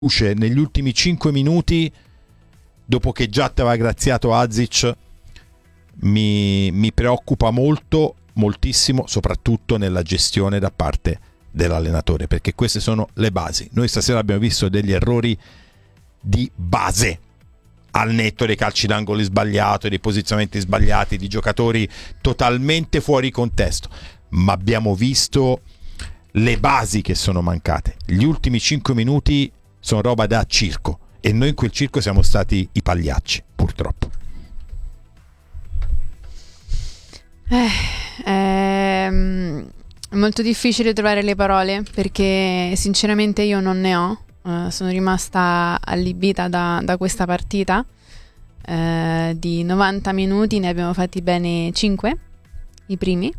luce negli ultimi 5 minuti, dopo che già ti aveva graziato Azic, mi preoccupa moltissimo, soprattutto nella gestione da parte dell'allenatore, perché queste sono le basi. Noi stasera abbiamo visto degli errori di base, al netto dei calci d'angolo sbagliati, dei posizionamenti sbagliati, di giocatori totalmente fuori contesto, ma abbiamo visto le basi che sono mancate. Gli ultimi 5 minuti sono roba da circo, e noi in quel circo siamo stati i pagliacci, purtroppo. È molto difficile trovare le parole, perché sinceramente io non ne ho. Sono rimasta allibita da questa partita. Di 90 minuti ne abbiamo fatti bene 5, i primi.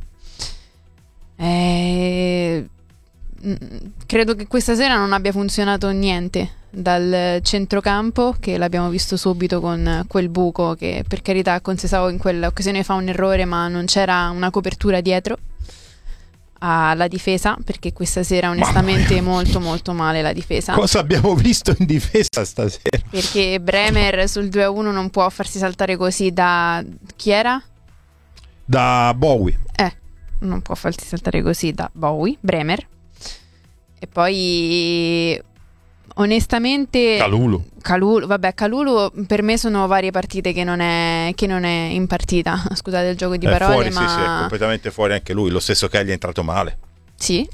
Credo che questa sera non abbia funzionato niente dal centrocampo, che l'abbiamo visto subito con quel buco che, per carità, Concesao in quell'occasione fa un errore, ma non c'era una copertura dietro alla difesa, perché questa sera onestamente molto molto male la difesa. Cosa abbiamo visto in difesa stasera? Perché Bremer sul 2-1 non può farsi saltare così da... chi era? Da Bowie. Non può farsi saltare così da Bowie, Bremer. E poi onestamente Kalulu per me sono varie partite che non è in partita. Scusate il gioco di parole, fuori, ma sì, è completamente fuori anche lui. Lo stesso che gli è entrato male. Sì,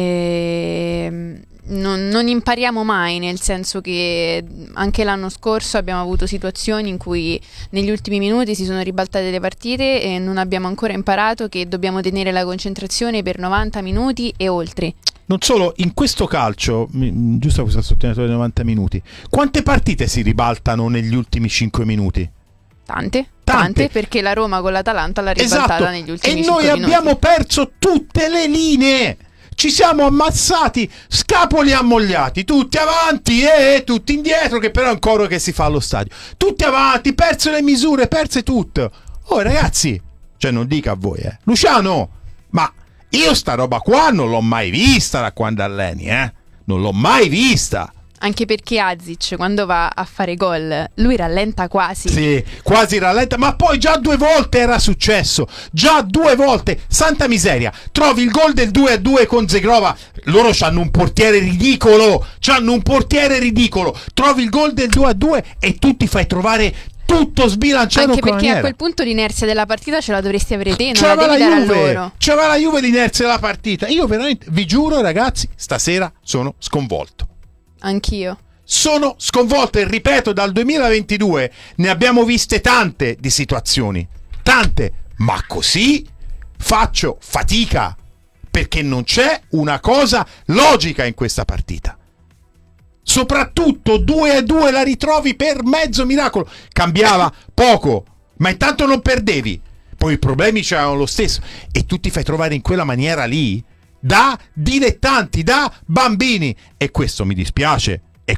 non impariamo mai, nel senso che anche l'anno scorso abbiamo avuto situazioni in cui negli ultimi minuti si sono ribaltate le partite e non abbiamo ancora imparato che dobbiamo tenere la concentrazione per 90 minuti e oltre. Non solo, in questo calcio, giusto questa sottolineatura dei 90 minuti, quante partite si ribaltano negli ultimi 5 minuti? Tante, perché la Roma con l'Atalanta l'ha ribaltata negli ultimi 5 minuti. E noi abbiamo perso tutte le linee, ci siamo ammazzati, scapoli ammogliati, tutti avanti e tutti indietro, che però è un coro che si fa allo stadio. Tutti avanti, perse le misure, perse tutto. Oh ragazzi, cioè non dica a voi, Luciano, ma... io sta roba qua non l'ho mai vista da quando alleni, non l'ho mai vista. Anche perché Azic, quando va a fare gol, lui rallenta quasi. Sì, quasi rallenta, ma poi già 2 volte era successo. Già 2 volte, santa miseria. Trovi il gol del 2-2 con Zegrova. Loro c'hanno un portiere ridicolo. Trovi il gol del 2-2 e tu ti fai trovare tutto sbilanciato. Anche perché a quel punto l'inerzia della partita ce la dovresti avere te, non c'aveva la devi dare a loro. C'aveva la Juve l'inerzia della partita. Io veramente, vi giuro ragazzi, stasera sono sconvolto. Anch'io. Sono sconvolto e ripeto, dal 2022 ne abbiamo viste tante di situazioni. Tante. Ma così faccio fatica, perché non c'è una cosa logica in questa partita. Soprattutto 2-2 la ritrovi per mezzo miracolo. Cambiava poco, ma intanto non perdevi. Poi i problemi c'erano lo stesso e tu ti fai trovare in quella maniera lì da dilettanti, da bambini, e questo mi dispiace.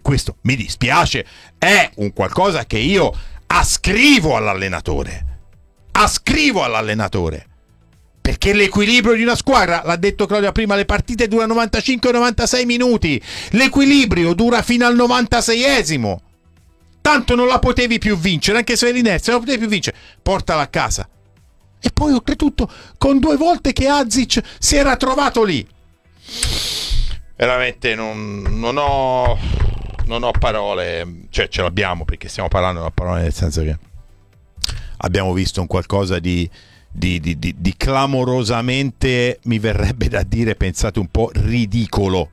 È un qualcosa che io ascrivo all'allenatore. Perché l'equilibrio di una squadra, l'ha detto Claudia prima, le partite durano 95-96 minuti. L'equilibrio dura fino al 96esimo. Tanto non la potevi più vincere, anche se eri inerzia, non la potevi più vincere. Portala a casa. E poi oltretutto con 2 volte che Azic si era trovato lì. Veramente non ho parole. Cioè ce l'abbiamo, perché stiamo parlando di una parola, nel senso che abbiamo visto un qualcosa di clamorosamente, mi verrebbe da dire, pensate un po', ridicolo.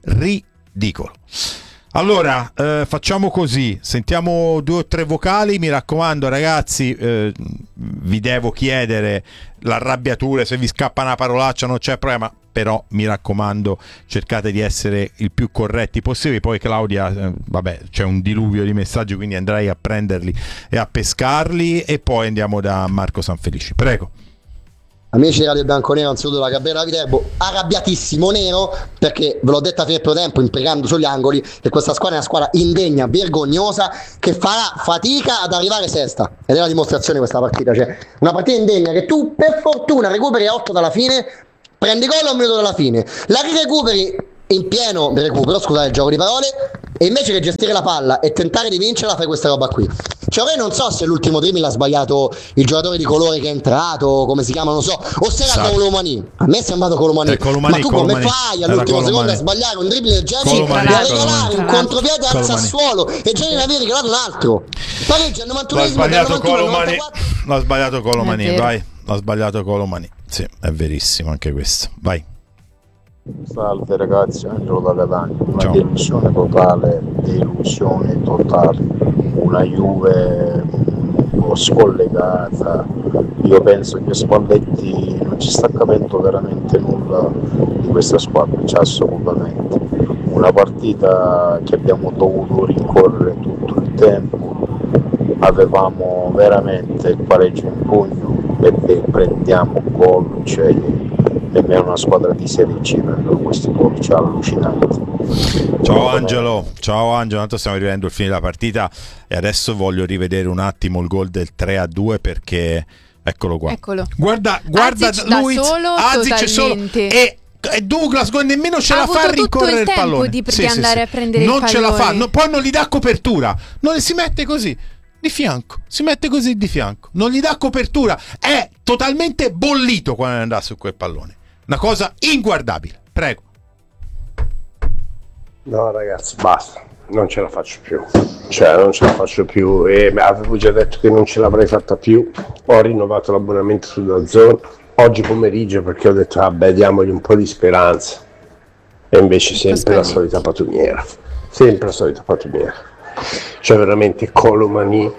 Allora facciamo così, sentiamo 2 o 3 vocali, mi raccomando ragazzi, vi devo chiedere l'arrabbiatura, se vi scappa una parolaccia non c'è problema, però mi raccomando cercate di essere il più corretti possibile. Poi Claudia, vabbè, c'è un diluvio di messaggi, quindi andrei a prenderli e a pescarli, e poi andiamo da Marco Sanfelici, prego. Amici di Radio Bianconero, un saluto da Gabriele Viterbo, arrabbiatissimo nero, perché ve l'ho detto a fine primo tempo, imprecando sugli angoli, che questa squadra è una squadra indegna, vergognosa, che farà fatica ad arrivare sesta, ed è la dimostrazione questa partita, cioè una partita indegna che tu per fortuna recuperi a 8 dalla fine, prendi gol a 1 minuto dalla fine, la rirecuperi in pieno recupero, scusate il gioco di parole, e invece che gestire la palla e tentare di vincerla fai questa roba qui. Cioè ora non so se l'ultimo dribbling l'ha sbagliato il giocatore di colore che è entrato, come si chiama, non so, o se era Colomani. A me è sembrato Colomani. Ma tu come fai all'ultimo secondo a sbagliare un dribbling del genere e a regalare un contropiede al Sassuolo e Genere avere regalato un altro? Pareggia al 91esimo, l'ha sbagliato Colomani. L'ha sbagliato Colomani, vai. L'ha sbagliato Colomani. Sì, è verissimo anche questo. Vai. Salve ragazzi, Angelo da Catania. Una Ciao. delusione totale, una Juve un po' scollegata. Io penso che Spalletti non ci sta capendo veramente nulla di questa squadra, cioè assolutamente. Una partita che abbiamo dovuto rincorrere tutto il tempo, avevamo veramente il pareggio in pugno e prendiamo gol, cioè nemmeno una squadra di Serie C prendono questi gol, cioè allucinanti. Ciao Angelo, tanto stiamo rivendendo il fine della partita e adesso voglio rivedere un attimo il gol del 3-2 perché eccolo qua. Guarda lui, Azic solo e Douglas nemmeno ce la fa a rincorrere il pallone. Di andare a prendere il pallone. Non ce la fa, poi non gli dà copertura, non si mette così di fianco, non gli dà copertura, è totalmente bollito quando andrà su quel pallone, una cosa inguardabile. Prego. No ragazzi, basta, non ce la faccio più, e avevo già detto che non ce l'avrei fatta più. Ho rinnovato l'abbonamento su DAZN oggi pomeriggio perché ho detto diamogli un po' di speranza, e invece sempre la solita pattumiera, cioè veramente Colomani,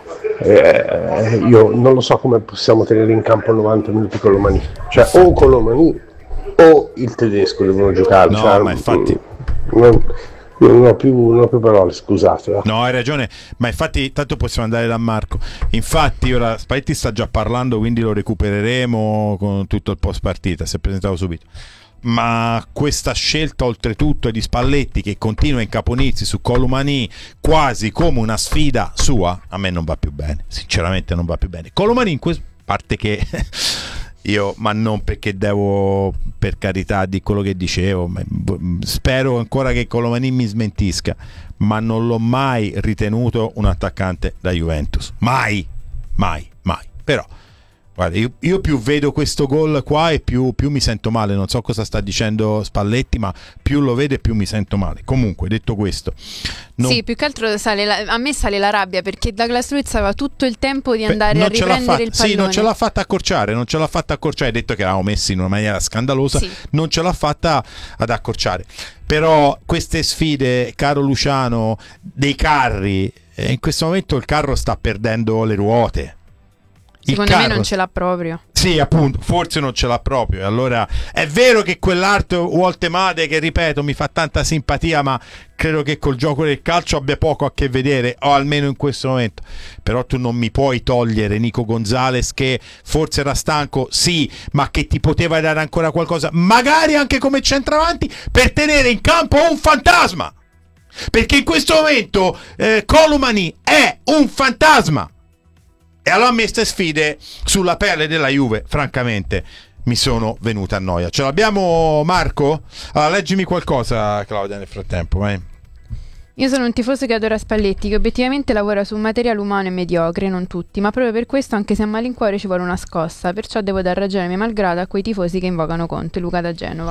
io non lo so come possiamo tenere in campo 90 minuti Colomani, cioè o Colomani o il tedesco devono giocare, no, cioè, ma infatti non ho più parole, scusate. No, hai ragione, ma infatti tanto possiamo andare da Marco. Infatti ora Spalletti sta già parlando, quindi lo recupereremo con tutto il post partita, si è presentato subito. Ma questa scelta oltretutto di Spalletti che continua a incaponirsi su Colomani quasi come una sfida sua, a me non va più bene, sinceramente non va più bene. Colomani in questa parte che io, ma non perché devo, per carità, di quello che dicevo, spero ancora che Colomani mi smentisca, ma non l'ho mai ritenuto un attaccante da Juventus, mai. Però guarda, io più vedo questo gol qua e più mi sento male. Non so cosa sta dicendo Spalletti, ma più lo vedo e più mi sento male. Comunque, detto questo, sì, più che altro a me sale la rabbia perché Douglas Luiz aveva tutto il tempo di andare a riprendere il pallone. Sì, non ce l'ha fatta accorciare. Hai detto che eravamo messi in una maniera scandalosa, sì. Non ce l'ha fatta ad accorciare. Però queste sfide, caro Luciano, dei carri, in questo momento il carro sta perdendo le ruote. Secondo me non ce l'ha proprio. Sì, appunto, forse non ce l'ha proprio. Allora è vero che quell'arte Woltemade, che ripeto mi fa tanta simpatia, ma credo che col gioco del calcio abbia poco a che vedere, o almeno in questo momento. Però tu non mi puoi togliere Nico Gonzalez, che forse era stanco, sì, ma che ti poteva dare ancora qualcosa, magari anche come centravanti, per tenere in campo un fantasma. Perché in questo momento Colomani è un fantasma. E allora a me queste sfide sulla pelle della Juve, francamente, mi sono venute a noia. Ce l'abbiamo, Marco? Allora, leggimi qualcosa, Claudia, nel frattempo, vai. Io sono un tifoso che adora Spalletti, che obiettivamente lavora su un materiale umano e mediocre, non tutti, ma proprio per questo, anche se a malincuore, ci vuole una scossa. Perciò devo dar ragione mia malgrado a quei tifosi che invocano Conte. Luca da Genova.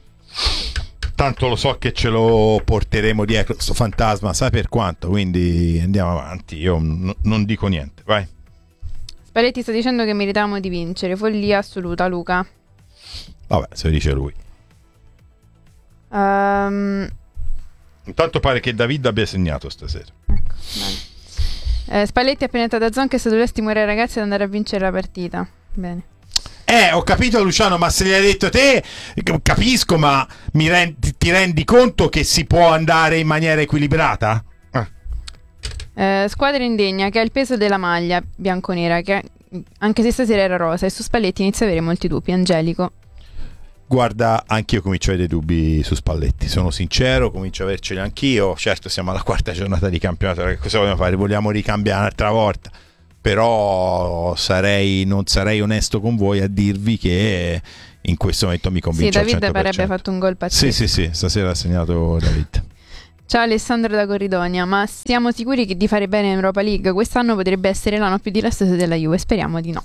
Tanto lo so che ce lo porteremo dietro, sto fantasma, sai per quanto, quindi andiamo avanti, io non dico niente, vai. Spalletti sta dicendo che meritavamo di vincere. Follia assoluta, Luca. Vabbè, se lo dice lui. Intanto pare che David abbia segnato stasera. Ecco, bene. Spalletti ha appena entrato a Zon che dovresti stimolare i ragazzi ad andare a vincere la partita. Bene. Ho capito Luciano, ma se l'hai detto te, capisco, ma ti rendi conto che si può andare in maniera equilibrata? Squadra indegna che ha il peso della maglia bianconera, che anche se stasera era rosa, e su Spalletti inizia a avere molti dubbi. Angelico. Guarda, anch'io comincio a avere dubbi su Spalletti, sono sincero, comincio a averceli anch'io. Certo, siamo alla quarta giornata di campionato, cosa vogliamo fare? Vogliamo ricambiare un'altra volta, però non sarei onesto con voi a dirvi che in questo momento mi convince al 100%. Sì, David pare abbia fatto un gol pazzesco. Sì, stasera ha segnato David. Ciao Alessandro da Corridonia, ma siamo sicuri di fare bene in Europa League? Quest'anno potrebbe essere l'anno più dilastoso della Juve, speriamo di no.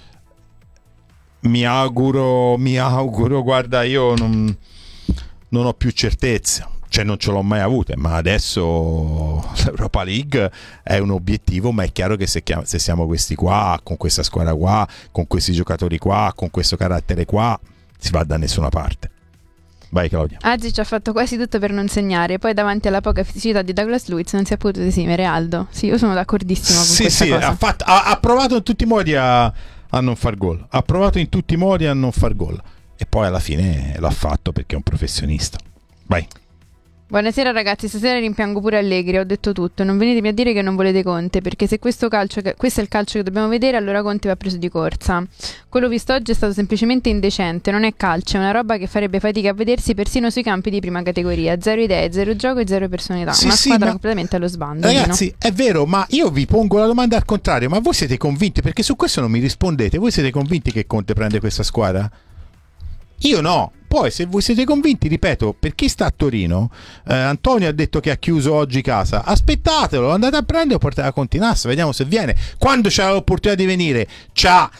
Mi auguro, guarda, io non ho più certezze, cioè non ce l'ho mai avute, ma adesso l'Europa League è un obiettivo, ma è chiaro che se siamo questi qua, con questa squadra qua, con questi giocatori qua, con questo carattere qua, si va da nessuna parte. Vai Claudia. Azic ha fatto quasi tutto per non segnare, poi davanti alla poca fisicità di Douglas Luiz non si è potuto esimere. Aldo, sì, io sono d'accordissimo con questa cosa. Ha provato in tutti i modi a non far gol, ha provato in tutti i modi a non far gol e poi alla fine l'ha fatto perché è un professionista. Vai. Buonasera ragazzi, stasera rimpiango pure Allegri, ho detto tutto, non venitemi a dire che non volete Conte, perché se questo è il calcio che dobbiamo vedere, allora Conte va preso di corsa. Quello visto oggi è stato semplicemente indecente, non è calcio, è una roba che farebbe fatica a vedersi persino sui campi di prima categoria, zero idee, zero gioco e zero personalità, una squadra completamente allo sbando. Ragazzi, è vero, ma io vi pongo la domanda al contrario, ma voi siete convinti, perché su questo non mi rispondete, voi siete convinti che Conte prende questa squadra? Io no. Poi se voi siete convinti, ripeto, per chi sta a Torino, Antonio ha detto che ha chiuso oggi casa, aspettatelo, andate a prendere o portate a Continassa, vediamo se viene. Quando c'ha l'opportunità di venire stavo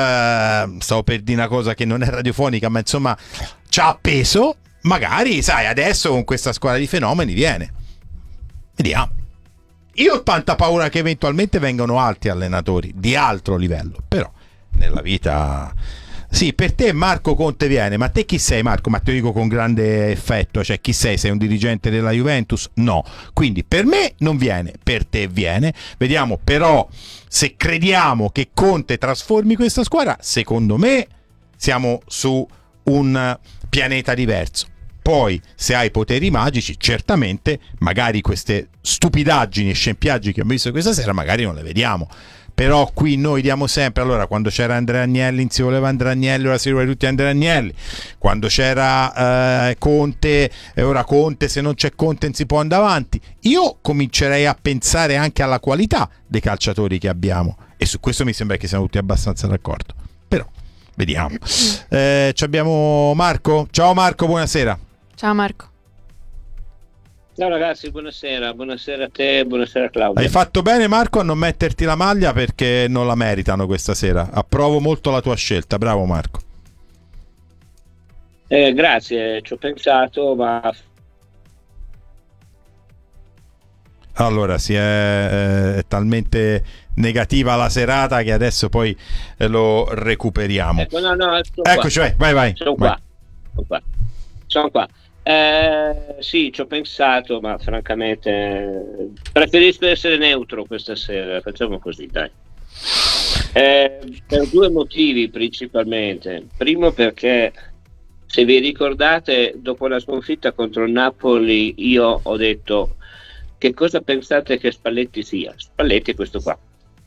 per dire una cosa che non è radiofonica, ma insomma c'ha peso, magari sai adesso con questa squadra di fenomeni viene, vediamo. Io ho tanta paura che eventualmente vengano altri allenatori di altro livello, però nella vita... Sì, per te Marco Conte viene, ma te chi sei Marco? Ma te lo dico con grande effetto, cioè chi sei? Sei un dirigente della Juventus? No, quindi per me non viene, per te viene, vediamo però se crediamo che Conte trasformi questa squadra, secondo me siamo su un pianeta diverso. Poi se hai poteri magici, certamente magari queste stupidaggini e scempiaggini che abbiamo visto questa sera magari non le vediamo. Però qui noi diamo sempre, allora quando c'era Andrea Agnelli si voleva Andrea Agnelli, ora si vuole tutti Andrea Agnelli, quando c'era Conte e ora Conte, se non c'è Conte non si può andare avanti. Io comincerei a pensare anche alla qualità dei calciatori che abbiamo e su questo mi sembra che siamo tutti abbastanza d'accordo, però vediamo. Abbiamo Marco. Ciao Marco, buonasera. Ciao Marco. Ciao ragazzi, buonasera a te, buonasera Claudia. Hai fatto bene Marco a non metterti la maglia perché non la meritano questa sera. Approvo molto la tua scelta, bravo Marco. Grazie, ci ho pensato, ma... Allora, si è talmente negativa la serata che adesso poi lo recuperiamo. Eccoci, vai. Sono qua. Sì, ci ho pensato, ma francamente preferisco essere neutro questa sera, facciamo così, dai. Per due motivi principalmente. Primo perché, se vi ricordate, dopo la sconfitta contro il Napoli io ho detto: che cosa pensate che Spalletti sia? Spalletti è questo qua.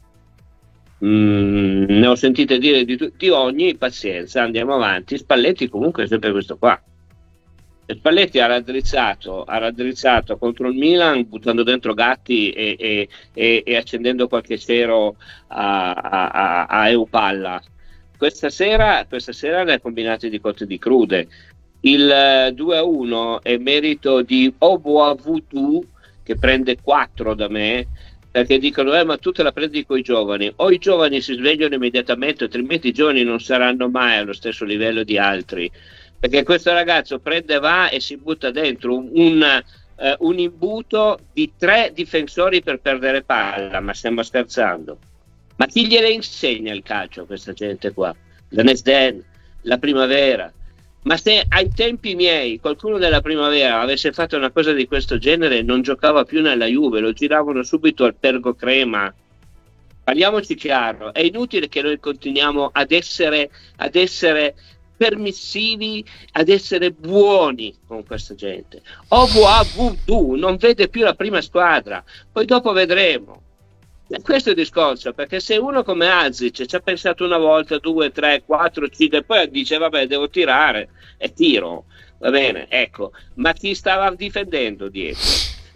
Ne ho sentite dire di ogni, pazienza, andiamo avanti. Spalletti comunque è sempre questo qua. Spalletti ha raddrizzato contro il Milan buttando dentro Gatti e accendendo qualche cero a Eupalla. Questa sera ne ha combinati di cotte di crude. Il 2-1 è merito di Oboavutu, che prende 4 da me, perché dicono ma tu te la prendi coi giovani, o i giovani si svegliano immediatamente, altrimenti i giovani non saranno mai allo stesso livello di altri. Perché questo ragazzo prende, va e si butta dentro un imbuto di 3 difensori per perdere palla, ma stiamo scherzando? Ma chi gliele insegna il calcio a questa gente qua? La Nesden, la Primavera. Ma se ai tempi miei qualcuno della Primavera avesse fatto una cosa di questo genere, non giocava più nella Juve, lo giravano subito al Pergo Crema. Parliamoci chiaro, è inutile che noi continuiamo ad essere permissivi, ad essere buoni con questa gente. Oboavutu non vede più la prima squadra, poi dopo vedremo. E questo è il discorso, perché se uno come Azic ci ha pensato una volta, 2, 3, 4, 5 e poi dice vabbè devo tirare e tiro, va bene, ecco, ma chi stava difendendo dietro?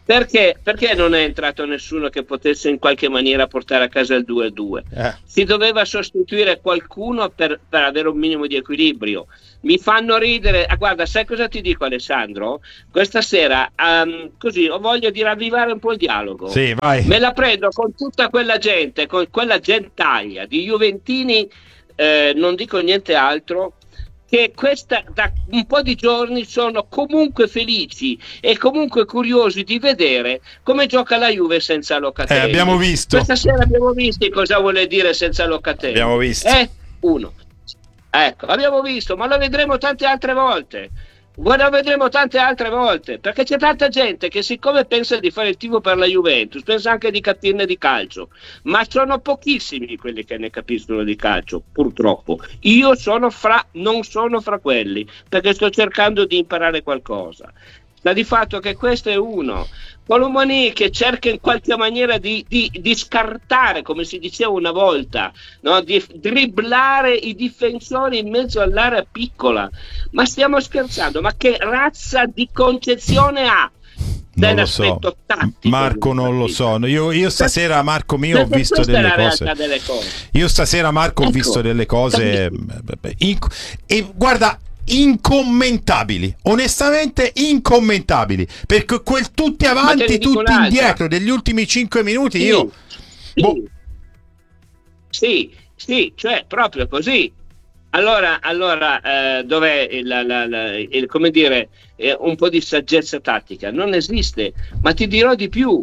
Perché non è entrato nessuno che potesse in qualche maniera portare a casa il 2-2? Si doveva sostituire qualcuno per avere un minimo di equilibrio. Mi fanno ridere. Guarda, sai cosa ti dico, Alessandro? Questa sera così ho voglia di ravvivare un po' il dialogo. Sì, vai. Me la prendo con tutta quella gente, con quella gentaglia di juventini, non dico niente altro, che da un po' di giorni sono comunque felici e comunque curiosi di vedere come gioca la Juve senza Locatelli. Abbiamo visto. Questa sera abbiamo visto cosa vuole dire senza Locatelli. Abbiamo visto. Uno. Ecco, abbiamo visto, ma lo vedremo tante altre volte. Lo vedremo tante altre volte, perché c'è tanta gente che, siccome pensa di fare il tifo per la Juventus, pensa anche di capirne di calcio, ma sono pochissimi quelli che ne capiscono di calcio, purtroppo. Io non sono fra quelli, perché sto cercando di imparare qualcosa. Sta di fatto che questo è uno. Colomani che cerca in qualche maniera di scartare, come si diceva una volta, no? Di dribblare i difensori in mezzo all'area piccola. Ma stiamo scherzando? Ma che razza di concezione ha? Non lo so, Marco, non lo so. Io stasera, Marco mio, ho visto delle cose. Io stasera, Marco, ho visto delle cose e guarda, incommentabili, onestamente incommentabili, perché quel tutti avanti tutti indietro degli ultimi 5 minuti sì, cioè proprio così. Allora dov'è il come dire, un po' di saggezza tattica? Non esiste. Ma ti dirò di più,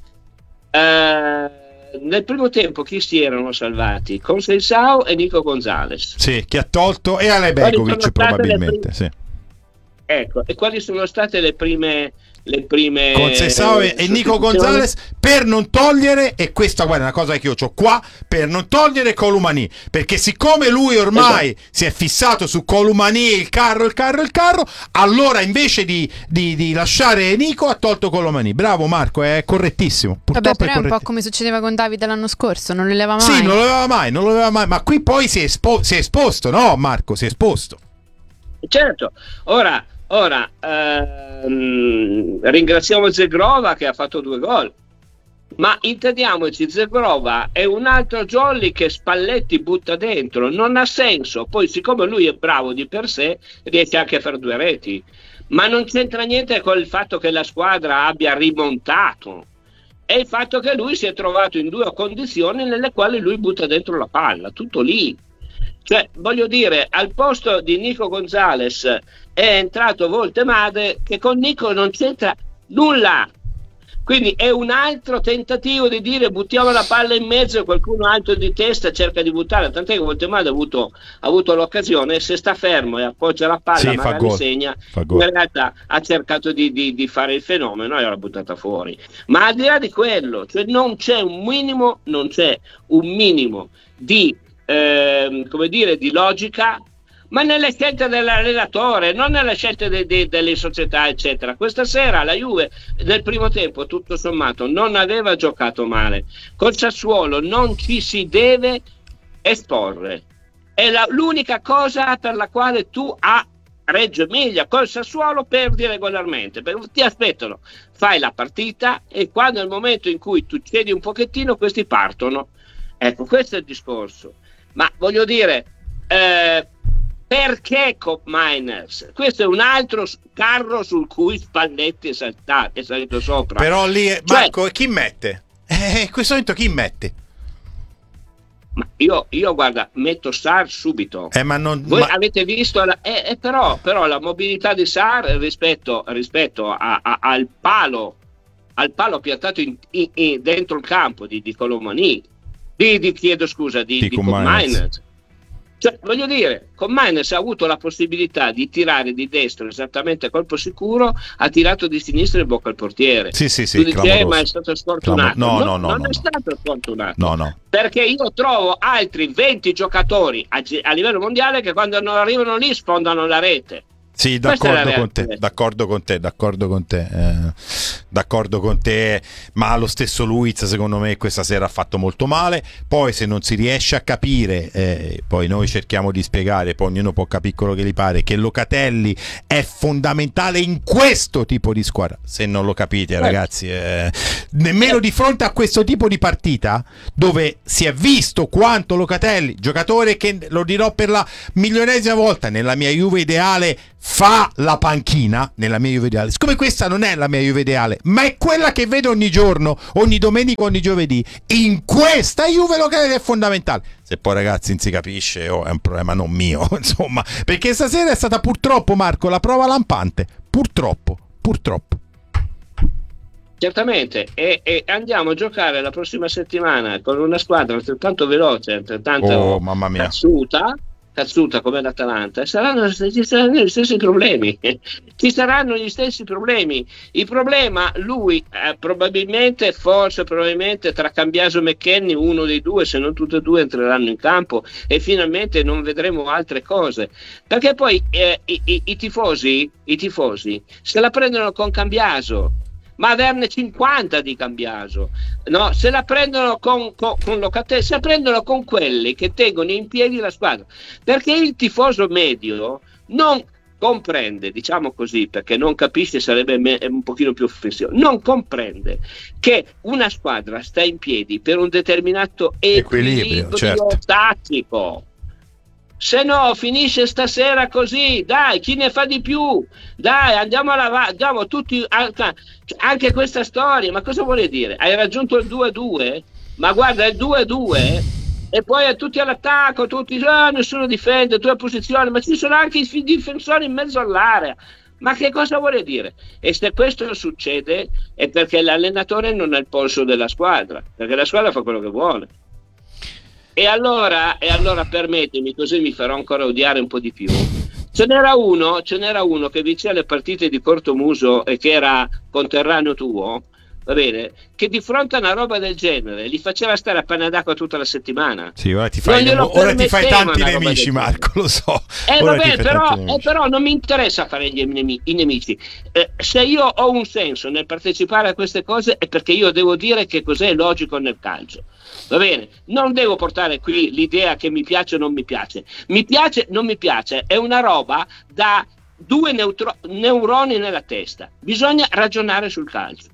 nel primo tempo chi si erano salvati? Conceição e Nico Gonzalez. Sì, che ha tolto, e Ale Begovic probabilmente, sì. Ecco, e quali sono state le prime Conceição e Nico Gonzalez, per non togliere, e questa guarda è una cosa che io ho qua, per non togliere Colomani, perché siccome lui ormai si è fissato su Colomani, il carro, allora invece di lasciare Nico ha tolto Colomani. Bravo Marco, è correttissimo. Vabbè, però è un po' come succedeva con Davide l'anno scorso, non lo leva mai. Sì, non lo levava mai, ma qui poi si è esposto, no Marco, si è esposto. Certo, ora ringraziamo Zegrova che ha fatto 2 gol, ma intendiamoci, Zegrova è un altro jolly che Spalletti butta dentro, non ha senso. Poi siccome lui è bravo di per sé riesce anche a fare 2 reti, ma non c'entra niente con il fatto che la squadra abbia rimontato, è il fatto che lui si è trovato in 2 condizioni nelle quali lui butta dentro la palla, tutto lì. Cioè, voglio dire, al posto di Nico Gonzalez è entrato Voltemade, che con Nico non c'entra nulla. Quindi è un altro tentativo di dire buttiamo la palla in mezzo e qualcuno altro di testa cerca di buttare. Tant'è che Voltemade ha avuto l'occasione, se sta fermo e appoggia la palla, sì, magari segna. In realtà ha cercato di fare il fenomeno e l'ha buttata fuori. Ma al di là di quello, cioè non c'è un minimo di come dire, di logica, ma nelle scelte dell'allenatore, non nelle scelte delle società, eccetera. Questa sera la Juve nel primo tempo tutto sommato non aveva giocato male. Col Sassuolo non ci si deve esporre, è l'unica cosa per la quale tu a Reggio Emilia col Sassuolo perdi regolarmente, perché ti aspettano, fai la partita e quando è il momento in cui tu cedi un pochettino questi partono. Ecco, questo è il discorso. Ma voglio dire, perché Koopmeiners? Questo è un altro carro sul cui Spalletti è salito sopra. Però lì, Marco, chi mette? In questo momento chi mette? Ma io guarda, metto Sarr subito. Voi avete visto però la mobilità di Sarr rispetto al palo piantato dentro il campo di Colomani. Chiedo scusa, di Koopmeiners. Cioè, voglio dire, Koopmeiners ha avuto la possibilità di tirare di destro esattamente a colpo sicuro, ha tirato di sinistra in bocca al portiere. Sì, tu dici, ma è stato sfortunato. Non è stato sfortunato. No. Perché io trovo altri 20 giocatori a livello mondiale che quando non arrivano lì sfondano la rete. Sì, d'accordo con te, ma lo stesso Luiz secondo me questa sera ha fatto molto male. Poi se non si riesce a capire, poi noi cerchiamo di spiegare, poi ognuno può capire quello che gli pare, che Locatelli è fondamentale in questo tipo di squadra. Se non lo capite, ragazzi, nemmeno di fronte a questo tipo di partita dove si è visto quanto Locatelli, giocatore che, lo dirò per la milionesima volta, nella mia Juve ideale fa la panchina, nella mia Juve ideale, siccome questa non è la mia Juve ideale ma è quella che vedo ogni giorno, ogni domenica, ogni giovedì, in questa Juve Locatelli è fondamentale. Se poi, ragazzi, non si capisce, è un problema non mio, insomma, perché stasera è stata purtroppo, Marco, la prova lampante, purtroppo. Certamente, e andiamo a giocare la prossima settimana con una squadra altrettanto veloce, altrettanto mamma mia, cazzuta come l'Atalanta, ci saranno gli stessi problemi. Ci saranno gli stessi problemi. Il problema, lui probabilmente tra Cambiaso e McKennie, uno dei due, se non tutti e due, entreranno in campo e finalmente non vedremo altre cose. Perché poi i tifosi se la prendono con Cambiaso, ma averne 50 di Cambiaso, no? Se la prendono con Locatelli, se la prendono con quelli che tengono in piedi la squadra, perché il tifoso medio non comprende, diciamo così, perché non capisce, sarebbe un pochino più offensivo, non comprende che una squadra sta in piedi per un determinato equilibrio certo. Tattico. Se no finisce stasera così, dai, chi ne fa di più, dai, andiamo tutti anche questa storia. Ma cosa vuole dire? Hai raggiunto il 2-2? Ma guarda, il 2-2 e poi è tutti all'attacco, tutti nessuno difende, tua posizione, ma ci sono anche i difensori in mezzo all'area. Ma che cosa vuole dire? E se questo succede è perché l'allenatore non ha il polso della squadra, perché la squadra fa quello che vuole. E allora permettimi, così mi farò ancora odiare un po' di più. Ce n'era uno che vinceva le partite di Cortomuso e che era conterraneo tuo, va bene, che di fronte a una roba del genere li faceva stare a panna d'acqua tutta la settimana. Sì, ora ti fai tanti nemici, Marco, lo so. Vabbè, però non mi interessa fare i nemici. Se io ho un senso nel partecipare a queste cose è perché io devo dire che cos'è logico nel calcio. Va bene, non devo portare qui l'idea che mi piace o non mi piace. Mi piace, non mi piace, è una roba da due neuroni nella testa. Bisogna ragionare sul calcio.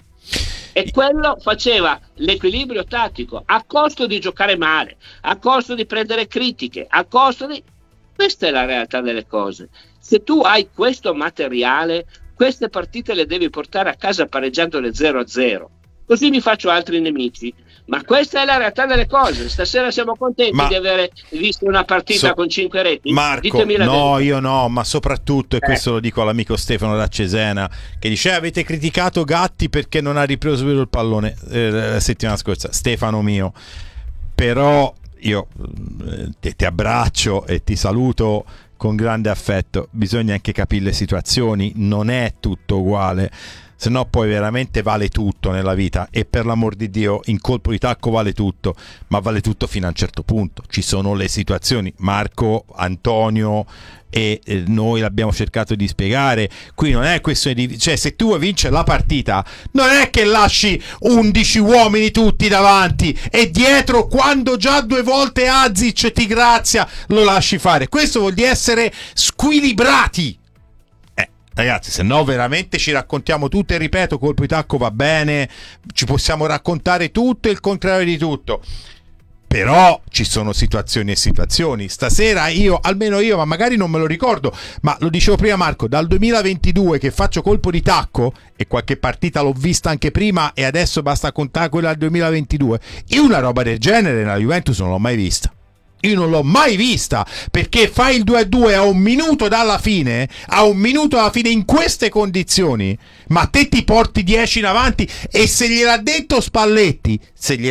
E quello faceva l'equilibrio tattico a costo di giocare male, a costo di prendere critiche, a costo di... Questa è la realtà delle cose. Se tu hai questo materiale, queste partite le devi portare a casa pareggiandole 0-0. Così mi faccio altri nemici. Ma questa è la realtà delle cose. Stasera siamo contenti di aver visto una partita con 5 reti. Marco, io no, ma soprattutto, e questo lo dico all'amico Stefano da Cesena, che dice avete criticato Gatti perché non ha ripreso il pallone la settimana scorsa. Stefano mio, però io ti abbraccio e ti saluto con grande affetto. Bisogna anche capire le situazioni, non è tutto uguale, se no poi veramente vale tutto nella vita, e per l'amor di Dio in colpo di tacco vale tutto, ma vale tutto fino a un certo punto. Ci sono le situazioni, Marco, Antonio e noi l'abbiamo cercato di spiegare. Qui non è questione di, cioè, se tu vuoi vincere la partita non è che lasci 11 uomini tutti davanti e dietro, quando già 2 volte Azic ti grazia, lo lasci fare. Questo vuol dire essere squilibrati. Ragazzi, se no veramente ci raccontiamo tutto, e ripeto, colpo di tacco va bene, ci possiamo raccontare tutto e il contrario di tutto, però ci sono situazioni e situazioni. Stasera almeno io, ma magari non me lo ricordo, ma lo dicevo prima Marco, dal 2022 che faccio colpo di tacco, e qualche partita l'ho vista anche prima e adesso basta contare quella del 2022, io una roba del genere nella Juventus non l'ho mai vista. Io non l'ho mai vista, perché fai il 2-2 a un minuto dalla fine, in queste condizioni, ma te ti porti 10 in avanti, e se gliel'ha detto Spalletti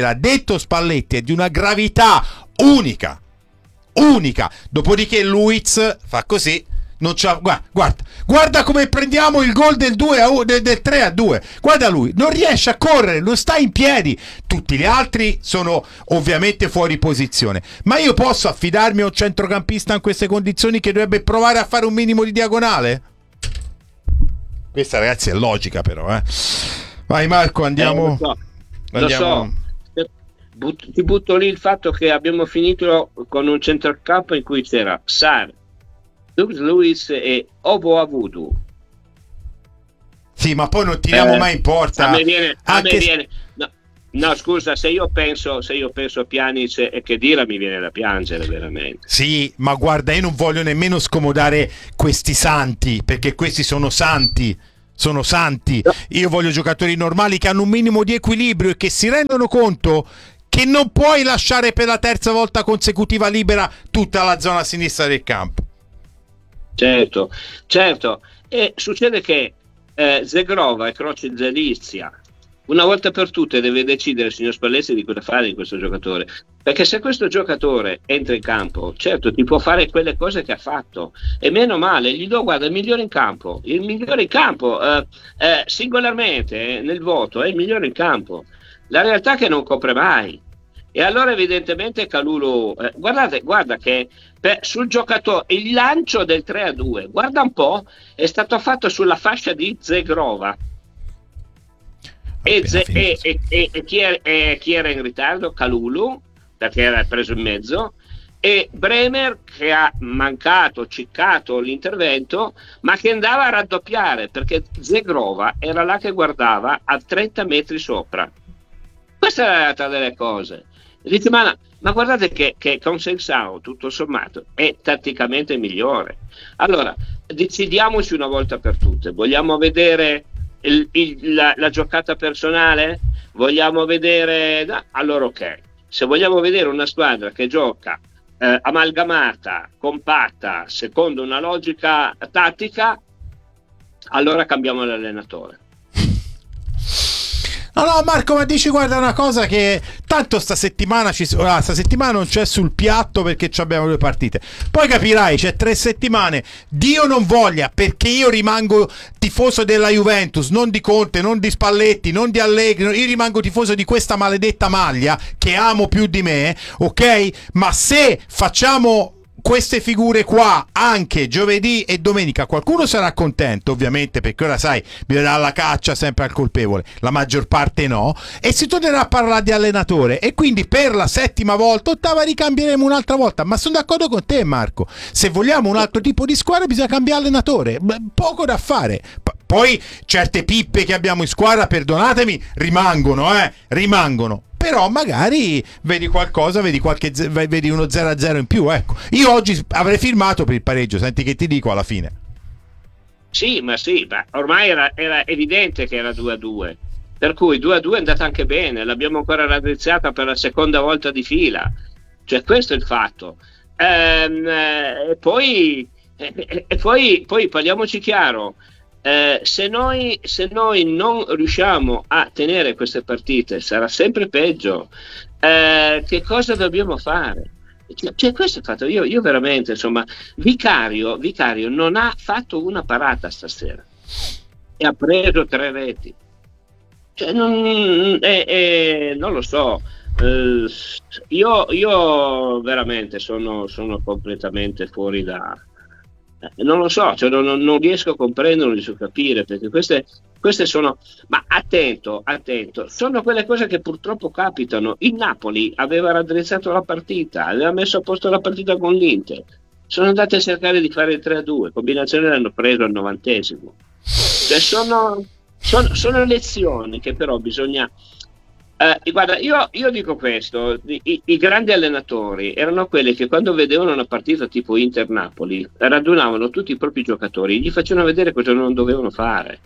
è di una gravità unica. Dopodiché Luiz fa così, Non c'ha, guarda come prendiamo il gol del 2-1, del 3-2. Guarda lui, non riesce a correre, non sta in piedi. Tutti gli altri sono ovviamente fuori posizione. Ma io posso affidarmi a un centrocampista in queste condizioni che dovrebbe provare a fare un minimo di diagonale? Questa, ragazzi, è logica, però. Vai Marco, andiamo. Lo so. Ti butto lì il fatto che abbiamo finito con un centrocampo in cui c'era Sarr, Douglas Luiz e Obo Avudu. Sì, ma poi non tiriamo mai in porta. A me viene. No, scusa, se io penso a Pjanic e Khedira mi viene da piangere veramente. Sì, ma guarda, io non voglio nemmeno scomodare questi santi, perché questi sono santi. Sono santi. Io voglio giocatori normali che hanno un minimo di equilibrio e che si rendono conto che non puoi lasciare per la terza volta consecutiva libera tutta la zona sinistra del campo. Certo. E succede che Zegrova e Croce Zalizia una volta per tutte deve decidere, signor Spalletti, di cosa fare di questo giocatore, perché se questo giocatore entra in campo, certo ti può fare quelle cose che ha fatto, e meno male, gli do, guarda, il migliore in campo singolarmente nel voto è il migliore in campo. La realtà è che non copre mai, e allora evidentemente Kalulu, guarda che sul giocatore, il lancio del 3-2, guarda un po', è stato fatto sulla fascia di Zegrova. E chi era in ritardo? Kalulu, perché era preso in mezzo, e Bremer, che ha ciccato l'intervento, ma che andava a raddoppiare perché Zegrova era là che guardava a 30 metri sopra. Questa è la realtà delle cose. Dice, ma guardate che Consensao, tutto sommato, è tatticamente migliore. Allora, decidiamoci una volta per tutte. Vogliamo vedere la giocata personale? Vogliamo vedere? Allora ok, se vogliamo vedere una squadra che gioca amalgamata, compatta, secondo una logica tattica, allora cambiamo l'allenatore. No, Marco, ma dici, guarda, una cosa che tanto sta settimana non c'è sul piatto perché abbiamo 2 partite. Poi capirai, c'è 3 settimane. Dio non voglia, perché io rimango tifoso della Juventus, non di Conte, non di Spalletti, non di Allegri. Io rimango tifoso di questa maledetta maglia che amo più di me, ok? Ma se facciamo queste figure qua anche giovedì e domenica, qualcuno sarà contento ovviamente, perché ora sai, bisogna dare la caccia sempre al colpevole, la maggior parte no, e si tornerà a parlare di allenatore, e quindi per la 7ª volta, 8ª, ricambieremo un'altra volta. Ma sono d'accordo con te, Marco, se vogliamo un altro tipo di squadra bisogna cambiare allenatore, poco da fare. Poi certe pippe che abbiamo in squadra, perdonatemi, rimangono. Però magari vedi qualcosa, vedi uno 0-0 in più, ecco. Io oggi avrei firmato per il pareggio, senti che ti dico alla fine. Sì, ma ormai era evidente che era 2-2, per cui 2-2 è andata anche bene, l'abbiamo ancora raddrizzata per la 2ª volta di fila, cioè questo è il fatto. E poi parliamoci chiaro. Se noi non riusciamo a tenere queste partite sarà sempre peggio. Che cosa dobbiamo fare? Cioè, questo è fatto. Io veramente, insomma, Vicario non ha fatto una parata stasera e ha preso 3 reti. Cioè, non lo so. Io veramente sono completamente fuori da. Non lo so, cioè non riesco a comprendere, non riesco a capire, perché queste sono, ma attento, sono quelle cose che purtroppo capitano. Il Napoli aveva raddrizzato la partita, aveva messo a posto la partita con l'Inter, sono andati a cercare di fare il 3-2, combinazione l'hanno preso al 90°. Cioè sono lezioni che però bisogna. Guarda, io dico questo, i grandi allenatori erano quelli che quando vedevano una partita tipo Inter-Napoli radunavano tutti i propri giocatori, gli facevano vedere cosa non dovevano fare,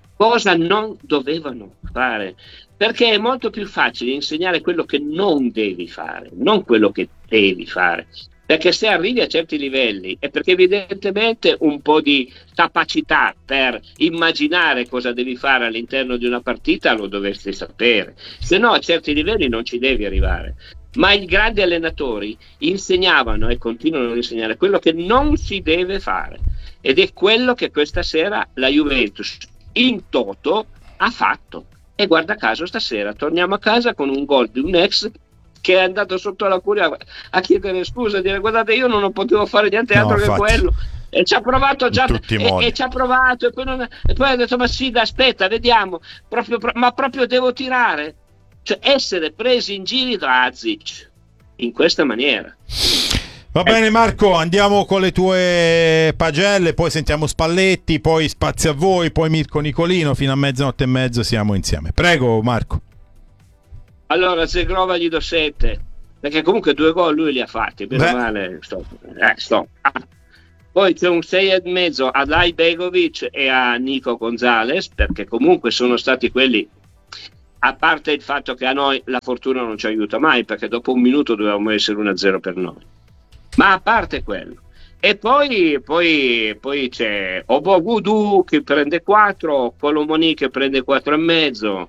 perché è molto più facile insegnare quello che non devi fare, non quello che devi fare, perché se arrivi a certi livelli è perché evidentemente un po' di capacità per immaginare cosa devi fare all'interno di una partita lo dovresti sapere, se no a certi livelli non ci devi arrivare. Ma i grandi allenatori insegnavano e continuano ad insegnare quello che non si deve fare, ed è quello che questa sera la Juventus in toto ha fatto. E guarda caso stasera torniamo a casa con un gol di un ex che è andato sotto la curia a chiedere scusa, a dire guardate io non potevo fare niente altro che quello, e ci ha provato già e ci ha provato e poi ha detto ma sì, aspetta, vediamo, ma proprio devo tirare, cioè essere presi in giri da Azic in questa maniera. Va bene Marco, andiamo con le tue pagelle, poi sentiamo Spalletti, poi spazio a voi, poi Mirko Nicolino, fino a mezzanotte e mezzo siamo insieme. Prego Marco. Allora Zegrova gli do 7, perché comunque 2 gol lui li ha fatti, bene male, stop. Poi c'è un 6,5 a Daj Begovic e a Nico Gonzalez, perché comunque sono stati quelli, a parte il fatto che a noi la fortuna non ci aiuta mai, perché dopo un minuto dovevamo essere 1-0 per noi, ma a parte quello. E poi c'è Obogudu che prende 4, Colomoni che prende 4,5,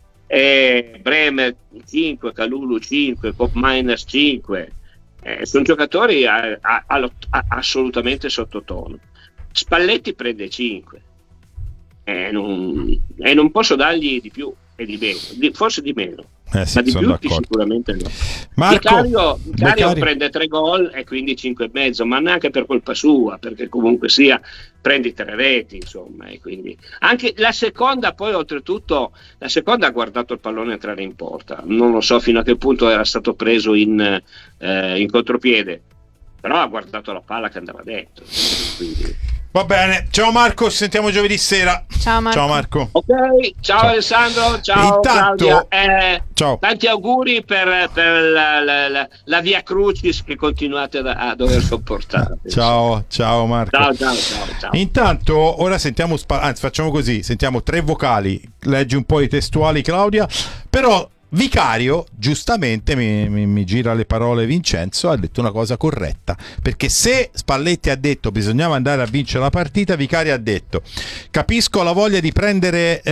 Bremer 5, Kalulu 5, Pop Miners 5. Sono giocatori assolutamente sottotono. Spalletti prende 5 e non posso dargli di più e di meno, forse di meno, sì, ma di più sicuramente no. Vicario prende 3 gol e quindi 5,5, ma neanche per colpa sua, perché comunque sia prendi 3 reti, insomma, e quindi anche la seconda, poi oltretutto la seconda ha guardato il pallone entrare in porta, non lo so fino a che punto era stato preso in contropiede, però ha guardato la palla che andava dentro, quindi. Va bene, ciao Marco, ci sentiamo giovedì sera. Ciao Marco. Ok, ciao Alessandro, ciao intanto, Claudia. ciao. Tanti auguri per la via Crucis che continuate a dover sopportare. Ciao Marco. Ciao. Intanto ora sentiamo, anzi facciamo così, sentiamo 3 vocali, leggi un po' i testuali Claudia, però Vicario giustamente mi gira le parole Vincenzo, ha detto una cosa corretta, perché se Spalletti ha detto bisognava andare a vincere la partita, Vicario ha detto capisco la voglia di prendere